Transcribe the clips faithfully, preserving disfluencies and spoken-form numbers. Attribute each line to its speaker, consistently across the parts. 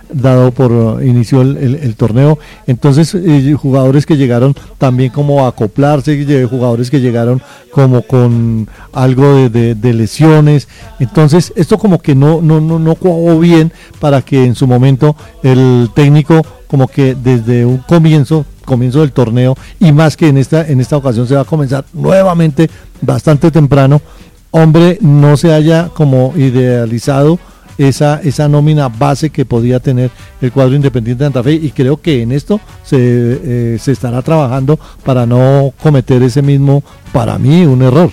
Speaker 1: dado por uh, inició el, el, el torneo. Entonces, eh, jugadores que llegaron también como a acoplarse, eh, jugadores que llegaron como con algo de, de, de lesiones. Entonces, esto como que no, no, no, no cuajó bien para que en su momento el técnico como que desde un comienzo, comienzo del torneo, y más que en esta, en esta ocasión se va a comenzar nuevamente bastante temprano, hombre, no se haya como idealizado esa, esa nómina base que podía tener el cuadro Independiente de Santa Fe, y creo que en esto se, eh, se estará trabajando para no cometer ese mismo, para mí, un error.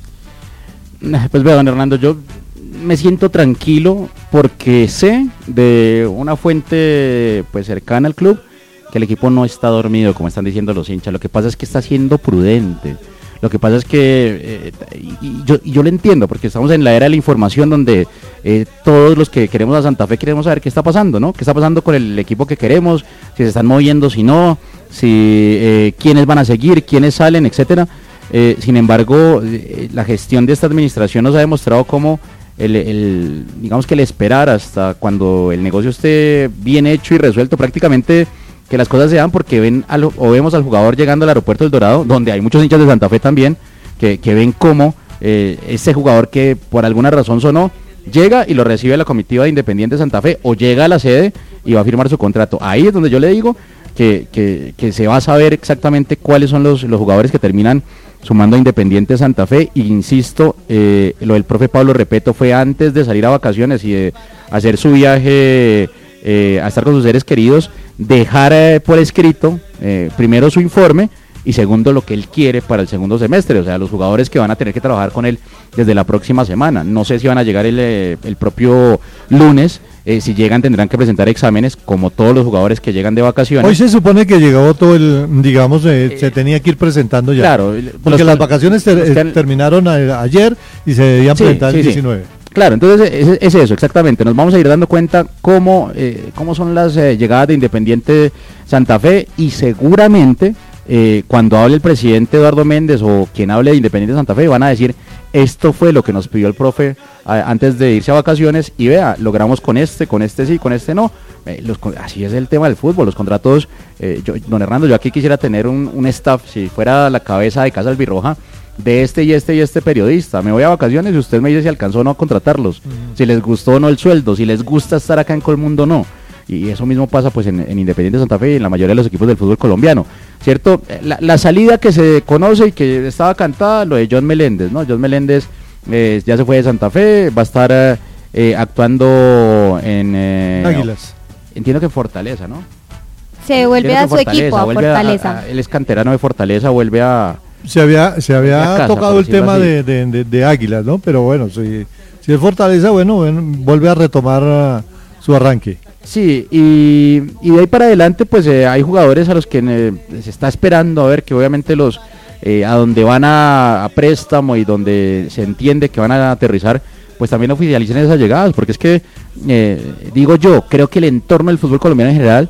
Speaker 2: Pues vea, don Hernando, yo me siento tranquilo porque sé de una fuente pues cercana al club que el equipo no está dormido, como están diciendo los hinchas. Lo que pasa es que está siendo prudente. Lo que pasa es que, eh, y, y yo, y yo lo entiendo, porque estamos en la era de la información donde eh, todos los que queremos a Santa Fe queremos saber qué está pasando, ¿no? ¿Qué está pasando con el equipo que queremos? Si se están moviendo, si no, si eh, quiénes van a seguir, quiénes salen, etcétera. Eh, sin embargo, eh, la gestión de esta administración nos ha demostrado cómo El, el, digamos que el esperar hasta cuando el negocio esté bien hecho y resuelto, prácticamente que las cosas se dan porque ven al, o vemos al jugador llegando al aeropuerto del Dorado, donde hay muchos hinchas de Santa Fe también, que, que ven cómo eh, ese jugador que por alguna razón sonó, llega y lo recibe la comitiva de Independiente Santa Fe, o llega a la sede y va a firmar su contrato. Ahí es donde yo le digo que, que, que se va a saber exactamente cuáles son los, los jugadores que terminan sumando a Independiente Santa Fe. Y insisto, eh, lo del profe Pablo Repeto fue antes de salir a vacaciones y de hacer su viaje eh, a estar con sus seres queridos, dejar eh, por escrito eh, primero su informe y segundo lo que él quiere para el segundo semestre, o sea, los jugadores que van a tener que trabajar con él desde la próxima semana. No sé si van a llegar el, eh, el propio lunes. Eh, si llegan tendrán que presentar exámenes como todos los jugadores que llegan de vacaciones.
Speaker 1: Hoy se supone que llegó todo el, digamos, eh, eh, se tenía que ir presentando ya.
Speaker 2: Claro.
Speaker 1: Porque las vacaciones ter, han... terminaron a, ayer y se debían sí, presentar el sí, diecinueve. Sí.
Speaker 2: Claro, entonces es, es eso, exactamente. Nos vamos a ir dando cuenta cómo, eh, cómo son las eh, llegadas de Independiente Santa Fe, y seguramente eh, cuando hable el presidente Eduardo Méndez o quien hable de Independiente Santa Fe van a decir: esto fue lo que nos pidió el profe a, antes de irse a vacaciones, y vea, logramos con este, con este sí, con este no. Eh, los, así es el tema del fútbol, los contratos. Eh, yo, don Hernando, yo aquí quisiera tener un, un staff, si fuera la cabeza de Casa Albirroja, de este y este y este periodista. Me voy a vacaciones y usted me dice si alcanzó o no a contratarlos, uh-huh. si les gustó o no el sueldo, si les gusta estar acá en Colmundo o no. Y eso mismo pasa pues en, en Independiente Santa Fe y en la mayoría de los equipos del fútbol colombiano, ¿cierto? La, la salida que se conoce y que estaba cantada, lo de John Meléndez, ¿no? John Meléndez eh, ya se fue de Santa Fe, va a estar eh, actuando en... Eh,
Speaker 1: Águilas.
Speaker 2: Entiendo que en Fortaleza, ¿no?
Speaker 3: Se vuelve a su equipo, a Fortaleza.
Speaker 2: A, a, él es canterano de Fortaleza, vuelve a...
Speaker 1: Se había, se había casa, tocado el tema de, de, de, de Águilas, ¿no? Pero bueno, si, si es Fortaleza, bueno, bueno, vuelve a retomar uh, su arranque.
Speaker 2: Sí, y, y de ahí para adelante pues eh, hay jugadores a los que eh, se está esperando a ver, que obviamente los eh, a donde van a, a préstamo y donde se entiende que van a aterrizar, pues también oficialicen esas llegadas, porque es que eh, digo yo, creo que el entorno del fútbol colombiano en general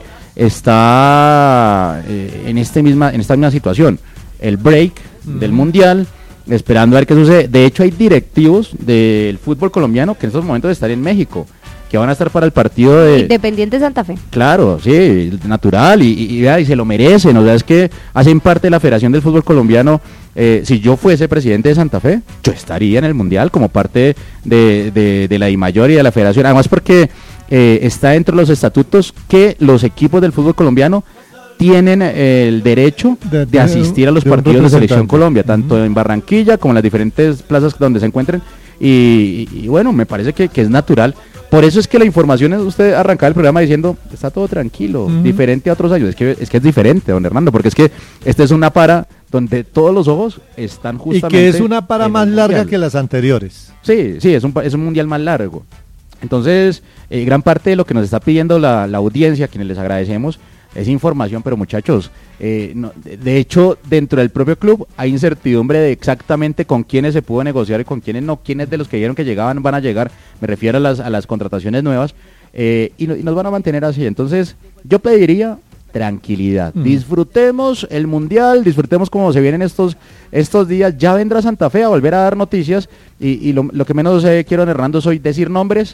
Speaker 2: está eh, en este misma en esta misma situación, el break mm. del mundial, esperando a ver qué sucede. De hecho hay directivos del fútbol colombiano que en estos momentos están en México, que van a estar para el partido de...
Speaker 3: Independiente Santa Fe.
Speaker 2: Claro, sí, natural, y, y, y, y se lo merecen, o sea, es que hacen parte de la Federación del Fútbol Colombiano. Eh, si yo fuese presidente de Santa Fe, yo estaría en el Mundial como parte de, de, de la DIMAYOR y de la Federación, además porque eh, está dentro de los estatutos que los equipos del fútbol colombiano tienen eh, el derecho de, de, de asistir a los de partidos de Selección Colombia, tanto uh-huh. en Barranquilla como en las diferentes plazas donde se encuentren, y, y, y bueno, me parece que, que es natural. Por eso es que la información es, usted arrancaba el programa diciendo, está todo tranquilo, uh-huh. diferente a otros años. Es que, es que es diferente, don Hernando, porque es que esta es una para donde todos los ojos están justamente...
Speaker 1: Y que es una para más larga que las anteriores.
Speaker 2: Sí, sí, es un, es un mundial más largo. Entonces, eh, gran parte de lo que nos está pidiendo la, la audiencia, a quienes les agradecemos, es información, pero muchachos, eh, no, de, de hecho, dentro del propio club hay incertidumbre de exactamente con quiénes se pudo negociar y con quiénes no, quiénes de los que dijeron que llegaban van a llegar, me refiero a las, a las contrataciones nuevas, eh, y, no, y nos van a mantener así. Entonces, yo pediría tranquilidad, mm. disfrutemos el mundial, disfrutemos como se vienen estos, estos días, ya vendrá Santa Fe a volver a dar noticias, y, y lo, lo que menos eh, quiero, Hernando, es hoy decir nombres,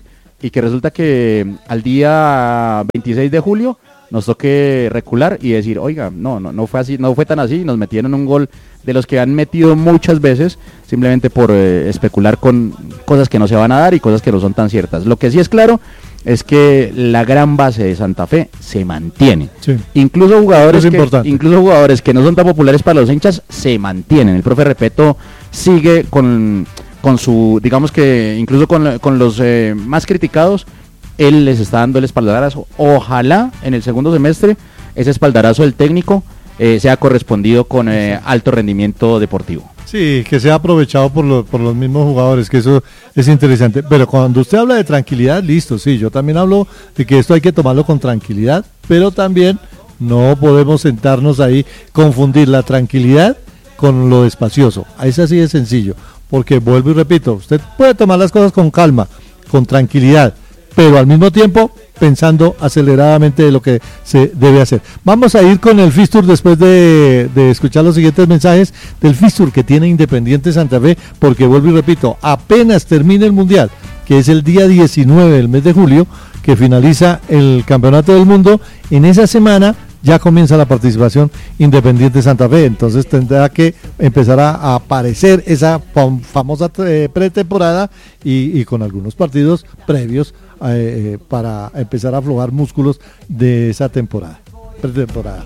Speaker 2: y que resulta que al día veintiséis de julio nos toque recular y decir, oiga, no, no, no fue así, no fue tan así, nos metieron un gol de los que han metido muchas veces simplemente por eh, especular con cosas que no se van a dar y cosas que no son tan ciertas. Lo que sí es claro es que la gran base de Santa Fe se mantiene. Sí. Incluso jugadores que, incluso jugadores que no son tan populares para los hinchas se mantienen. El profe Repeto sigue con, con su, digamos que incluso con, con los eh, más criticados, él les está dando el espaldarazo. Ojalá en el segundo semestre ese espaldarazo del técnico eh, sea correspondido con eh, alto rendimiento deportivo.
Speaker 1: Sí, que sea aprovechado por, lo, por los mismos jugadores, que eso es interesante. Pero cuando usted habla de tranquilidad, listo, sí, yo también hablo de que esto hay que tomarlo con tranquilidad, pero también no podemos sentarnos ahí, confundir la tranquilidad con lo espacioso. Es así de sencillo, porque vuelvo y repito, usted puede tomar las cosas con calma, con tranquilidad, pero al mismo tiempo pensando aceleradamente de lo que se debe hacer. Vamos a ir con el Fistur después de, de escuchar los siguientes mensajes del Fistur que tiene Independiente Santa Fe, porque vuelvo y repito, apenas termina el Mundial, que es el día diecinueve del mes de julio, que finaliza el Campeonato del Mundo, en esa semana ya comienza la participación Independiente Santa Fe, entonces tendrá que empezar a, a aparecer esa fam- famosa eh, pretemporada y, y con algunos partidos previos eh, para empezar a aflojar músculos de esa temporada, pretemporada.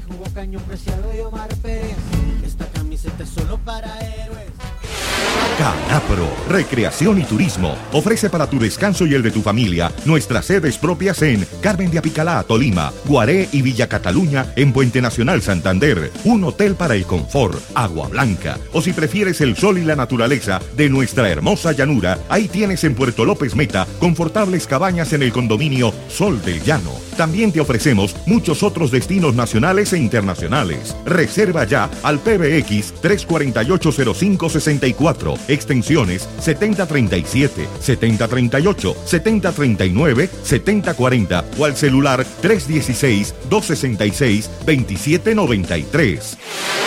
Speaker 4: Canapro, Recreación y Turismo, ofrece para tu descanso y el de tu familia nuestras sedes propias en Carmen de Apicalá, Tolima, Guaré y Villa Cataluña en Puente Nacional, Santander, un hotel para el confort, agua blanca, o si prefieres el sol y la naturaleza de nuestra hermosa llanura, ahí tienes en Puerto López Meta confortables cabañas en el condominio Sol del Llano. También te ofrecemos muchos otros destinos nacionales e internacionales. Reserva ya al P B X tres cuatro ocho cero cinco seis cuatro, extensiones setenta treinta y siete, setenta treinta y ocho, setenta treinta y nueve, setenta cuarenta o al celular tres dieciséis, doscientos sesenta y seis, veintisiete noventa y tres.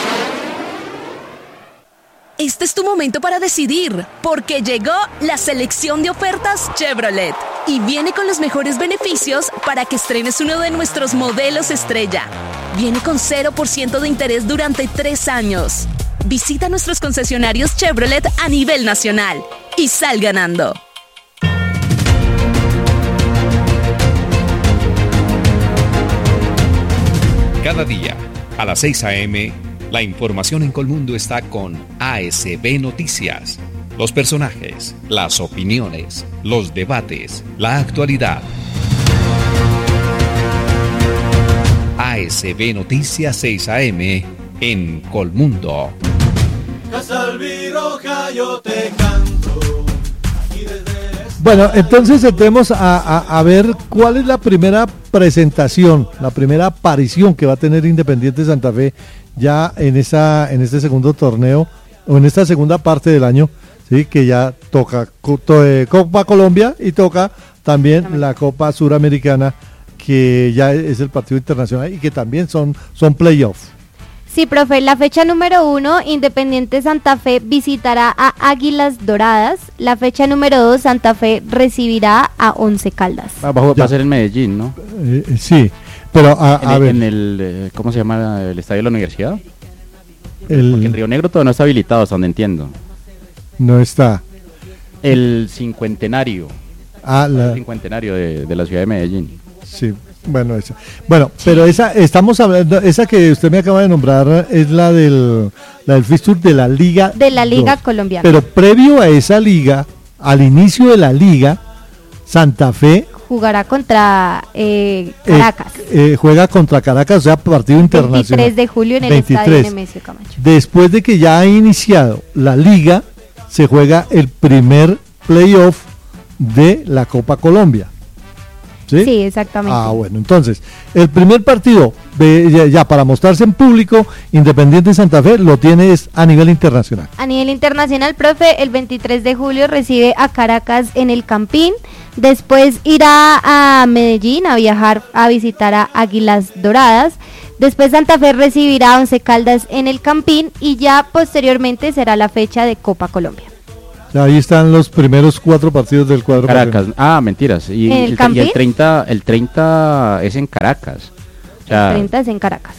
Speaker 5: Este es tu momento para decidir, porque llegó la selección de ofertas Chevrolet y viene con los mejores beneficios para que estrenes uno de nuestros modelos estrella. Viene con cero por ciento de interés durante tres años. Visita nuestros concesionarios Chevrolet a nivel nacional y sal ganando.
Speaker 6: Cada día, a las seis a eme, la información en Colmundo está con A S B Noticias. Los personajes, las opiniones, los debates, la actualidad. A S B Noticias seis a eme en Colmundo.
Speaker 1: Bueno, entonces entremos a, a, a ver cuál es la primera presentación, la primera aparición que va a tener Independiente Santa Fe ya en esa en este segundo torneo o en esta segunda parte del año, sí, que ya toca Copa Colombia y toca también la Copa Suramericana, que ya es el partido internacional y que también son son playoffs.
Speaker 3: Sí, profe, la fecha número uno, Independiente Santa Fe visitará a Águilas Doradas. La fecha número dos, Santa Fe recibirá a Once Caldas.
Speaker 2: Va, va, va a ser en Medellín, ¿no?
Speaker 1: Eh, sí, pero a,
Speaker 2: en,
Speaker 1: a
Speaker 2: el,
Speaker 1: ver.
Speaker 2: En el, eh, ¿cómo se llama el estadio de la universidad?
Speaker 1: El...
Speaker 2: Porque en Río Negro todavía no está habilitado, hasta donde entiendo.
Speaker 1: No está.
Speaker 2: El cincuentenario.
Speaker 1: Ah, la...
Speaker 2: El cincuentenario de, de la ciudad de Medellín.
Speaker 1: Sí. Bueno, esa. Bueno, pero esa, estamos hablando, esa que usted me acaba de nombrar es la del, la del Fistur de la Liga.
Speaker 3: De la Liga
Speaker 1: dos.
Speaker 3: Colombiana.
Speaker 1: Pero previo a esa liga, al inicio de la liga, Santa Fe
Speaker 3: jugará contra eh, Caracas.
Speaker 1: Eh, eh, juega contra Caracas, o sea, partido internacional.
Speaker 3: veintitrés de julio en el
Speaker 1: veintitrés.
Speaker 3: estadio Nemesio Camacho.
Speaker 1: Después de que ya ha iniciado la liga, se juega el primer playoff de la Copa Colombia. ¿Sí?
Speaker 3: Sí, exactamente.
Speaker 1: Ah, bueno, entonces, el primer partido, de, ya, ya para mostrarse en público, Independiente Santa Fe lo tiene es a nivel internacional.
Speaker 3: A nivel internacional, profe, el veintitrés de julio recibe a Caracas en el Campín, después irá a Medellín a viajar a visitar a Águilas Doradas, después Santa Fe recibirá a Once Caldas en el Campín y ya posteriormente será la fecha de Copa Colombia.
Speaker 1: Ahí están los primeros cuatro partidos del cuadro.
Speaker 2: Caracas. Ah, mentiras. Y
Speaker 3: ¿El
Speaker 2: el,
Speaker 3: Campín?
Speaker 2: y el treinta, el treinta es en Caracas. O sea,
Speaker 3: El treinta es en Caracas.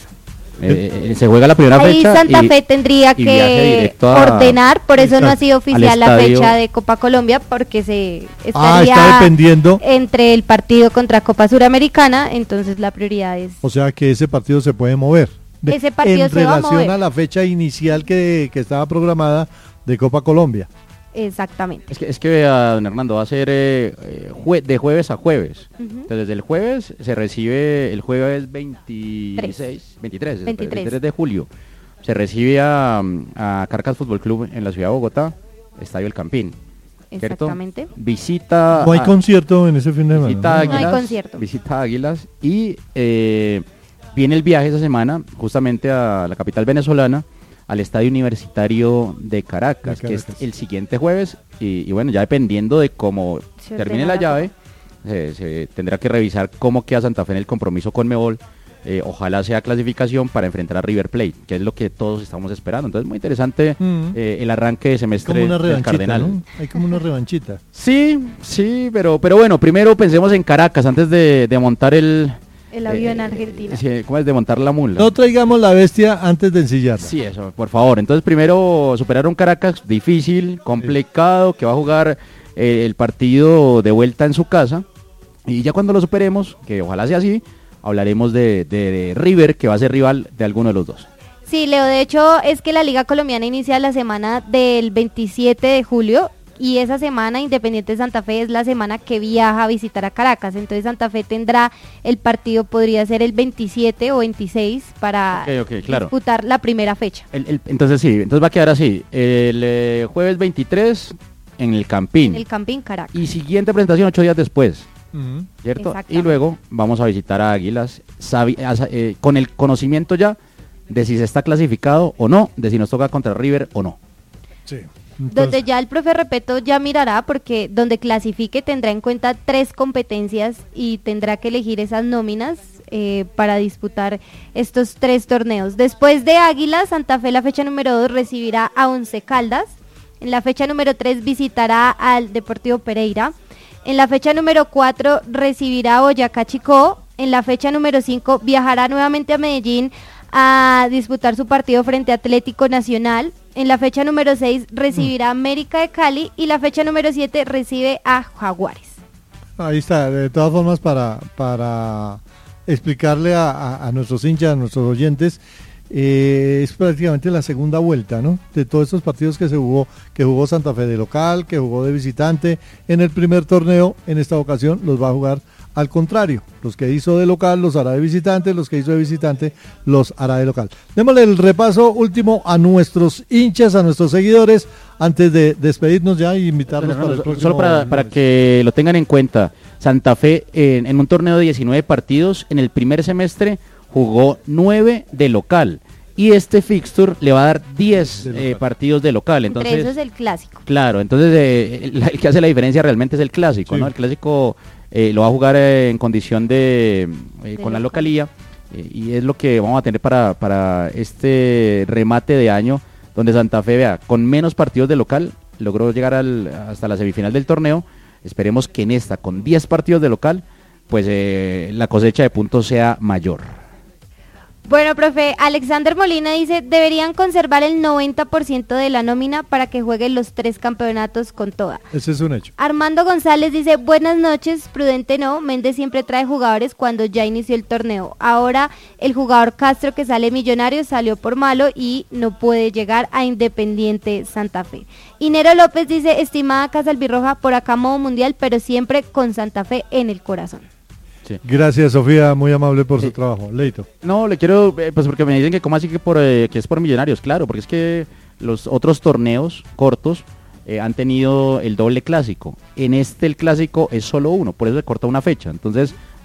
Speaker 2: eh, se juega la primera
Speaker 3: Ahí
Speaker 2: fecha.
Speaker 3: Santa
Speaker 2: y,
Speaker 3: Fe tendría
Speaker 2: y viaje
Speaker 3: que
Speaker 2: directo a-
Speaker 3: ordenar, por eso no ha sido oficial la
Speaker 2: estadio.
Speaker 3: fecha de Copa Colombia, porque se
Speaker 1: Ah,
Speaker 3: estaría
Speaker 1: está dependiendo.
Speaker 3: entre el partido contra Copa Suramericana, entonces la prioridad es...
Speaker 1: O sea que ese partido se puede mover. De-
Speaker 3: Ese partido
Speaker 1: en
Speaker 3: se va a
Speaker 1: relación
Speaker 3: mover.
Speaker 1: a la fecha inicial que, que estaba programada de Copa Colombia.
Speaker 3: Exactamente.
Speaker 2: Es que, es que vea, don Hernando, va a ser eh, eh, jue- de jueves a jueves.
Speaker 3: Ujú.
Speaker 2: Entonces, desde el jueves se recibe, el jueves veintiséis, veintitrés,
Speaker 3: veintitrés.
Speaker 2: veintitrés de julio. Se recibe a, a Caracas Fútbol Club en la ciudad de Bogotá, Estadio El Campín. ¿Cierto?
Speaker 3: Exactamente.
Speaker 2: Visita.
Speaker 1: No hay
Speaker 2: a-
Speaker 1: concierto en ese fin de semana.
Speaker 2: Visita
Speaker 1: ¿no?
Speaker 2: Águilas,
Speaker 3: No hay concierto.
Speaker 2: visita Águilas y eh, viene el viaje esa semana justamente a la capital venezolana, al Estadio Universitario de Caracas,
Speaker 1: De
Speaker 2: que
Speaker 1: Caracas.
Speaker 2: es el siguiente jueves y, y bueno, ya dependiendo de cómo
Speaker 3: Se
Speaker 2: termine
Speaker 3: ordena
Speaker 2: la
Speaker 3: la
Speaker 2: llave, se, se tendrá que revisar cómo queda Santa Fe en el compromiso con Mebol. Eh, ojalá sea clasificación para enfrentar a River Plate, que es lo que todos estamos esperando. Entonces, muy interesante
Speaker 1: Mm.
Speaker 2: eh, el arranque de semestre
Speaker 1: Como una
Speaker 2: del
Speaker 1: revanchita,
Speaker 2: Cardenal.
Speaker 1: ¿no? Hay como una revanchita.
Speaker 2: Sí, sí, pero, pero bueno, primero pensemos en Caracas antes de, de montar el...
Speaker 3: El avión
Speaker 2: eh,
Speaker 3: argentino.
Speaker 2: sí, ¿cómo es? De montar la mula.
Speaker 1: No traigamos la bestia antes de ensillarla.
Speaker 2: Sí, eso, por favor. Entonces, primero superar un Caracas difícil, complicado, que va a jugar eh, el partido de vuelta en su casa. Y ya cuando lo superemos, que ojalá sea así, hablaremos de, de- de River, que va a ser rival de alguno de los dos.
Speaker 3: Sí, Leo, de hecho es que la Liga Colombiana inicia la semana del veintisiete de julio y esa semana Independiente Santa Fe es la semana que viaja a visitar a Caracas, entonces Santa Fe tendrá el partido, podría ser el veintisiete o veintiséis para
Speaker 2: Ok, ok, claro.
Speaker 3: disputar la primera fecha.
Speaker 2: El- el- entonces sí, entonces va a quedar así. El eh, jueves veintitrés en el Campín.
Speaker 3: El Campín Caracas.
Speaker 2: Y siguiente presentación ocho días después.
Speaker 1: Ujú.
Speaker 2: ¿Cierto?
Speaker 3: Exactamente.
Speaker 2: Y luego vamos a visitar a Águilas sabi- a sa- eh, con el conocimiento ya de si se está clasificado o no, de si nos toca contra River o no.
Speaker 1: Sí.
Speaker 3: Donde
Speaker 1: Entonces,
Speaker 3: ya el profe Repeto ya mirará porque donde clasifique tendrá en cuenta tres competencias y tendrá que elegir esas nóminas eh, para disputar estos tres torneos. Después de Águila, Santa Fe la fecha número dos recibirá a Once Caldas. En la fecha número tres visitará al Deportivo Pereira. En la fecha número cuatro recibirá a Boyacá Chicó. En la fecha número cinco viajará nuevamente a Medellín a disputar su partido frente a Atlético Nacional. En la fecha número seis recibirá a América de Cali y la fecha número siete recibe a Jaguares.
Speaker 1: ahí está. De todas formas, para, para explicarle a, a- a nuestros hinchas, a nuestros oyentes, eh, es prácticamente la segunda vuelta, ¿no? De todos estos partidos que se jugó, que jugó Santa Fe de local, que jugó de visitante en el primer torneo, en esta ocasión los va a jugar al contrario. Los que hizo de local los hará de visitante, los que hizo de visitante los hará de local. Démosle el repaso último a nuestros hinchas, a nuestros seguidores, antes de despedirnos ya y invitarlos para el
Speaker 2: Solo
Speaker 1: próximo
Speaker 2: para, para
Speaker 1: lunes.
Speaker 2: que lo tengan en cuenta, Santa Fe en, en un torneo de diecinueve partidos, en el primer semestre jugó nueve de local y este fixture le va a dar diez
Speaker 1: De
Speaker 2: eh,
Speaker 1: local.
Speaker 2: partidos de local. Entonces,
Speaker 3: Entre esos el clásico.
Speaker 2: claro, entonces eh, el, el que hace la diferencia realmente es el clásico,
Speaker 1: Sí.
Speaker 2: ¿no? El clásico eh, lo va a jugar eh, en condición de, eh, con la
Speaker 3: local.
Speaker 2: localía eh, y es lo que vamos a tener para, para este remate de año, donde Santa Fe, vea, con menos partidos de local, logró llegar al- hasta la semifinal del torneo. Esperemos que en esta, con diez partidos de local, pues eh, la cosecha de puntos sea mayor.
Speaker 3: Bueno, profe, Alexander Molina dice, deberían conservar el noventa por ciento de la nómina para que jueguen los tres campeonatos con toda.
Speaker 1: Ese es un hecho.
Speaker 3: Armando González dice, buenas noches, prudente no, Méndez siempre trae jugadores cuando ya inició el torneo. Ahora el jugador Castro que sale millonario salió por malo y no puede llegar a Independiente Santa Fe. Inero López dice, estimada Casa Albirroja, por acá modo mundial, pero siempre con Santa Fe en el corazón.
Speaker 2: Sí.
Speaker 1: Gracias, Sofía, muy amable por su
Speaker 2: Sí.
Speaker 1: trabajo. Leito.
Speaker 2: No, le quiero, eh, pues porque me dicen que cómo así que, por, eh, que es por Millonarios, claro, porque es que los otros torneos cortos eh, han tenido el doble clásico. En este el clásico es solo uno, por eso se corta una fecha. Entonces,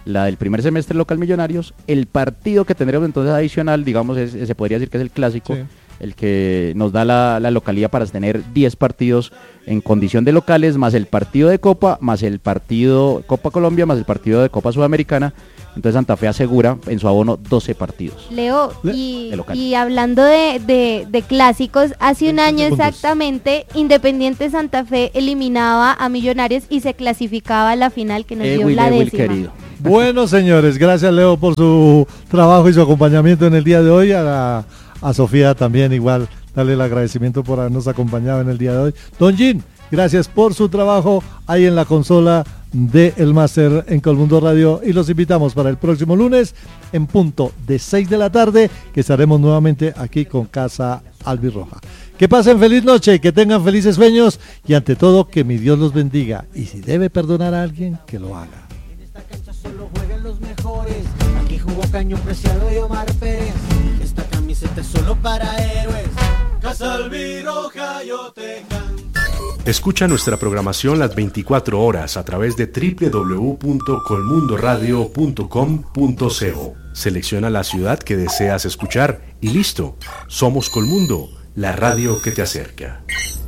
Speaker 2: la del primer semestre local Millonarios. El partido que tendremos entonces adicional, digamos, es, se podría decir que es el clásico, sí, el que nos da la, la localidad para tener diez partidos en condición de locales, más el partido de Copa, más el partido Copa Colombia, más el partido de Copa Sudamericana. Entonces Santa Fe asegura en su abono doce partidos.
Speaker 3: Leo, y, y hablando de, de, de clásicos, hace un año exactamente, Independiente Santa Fe eliminaba a Millonarios y se clasificaba a la final que nos eh, dio Will, la décima. Querido.
Speaker 1: Bueno, señores, gracias Leo por su trabajo y su acompañamiento en el día de hoy. A, la, a Sofía también igual, darle el agradecimiento por habernos acompañado en el día de hoy. Don Gin, gracias por su trabajo ahí en la consola de El Máster en Colmundo Radio, y los invitamos para el próximo lunes en punto de seis de la tarde, que estaremos nuevamente aquí con Casa Albirroja. Que pasen feliz noche, que tengan felices sueños y ante todo que mi Dios los bendiga, y si debe perdonar a alguien, que lo haga.
Speaker 7: En esta cancha solo juegan los mejores, aquí jugó Cañón Preciado y Omar Pérez, esta camiseta es solo para héroes. Casa Albirroja, yo te canto.
Speaker 8: Escucha nuestra programación las veinticuatro horas a través de doble u doble u doble u punto colmundoradio punto com punto co. Selecciona la ciudad que deseas escuchar y listo. Somos Colmundo, la radio que te acerca.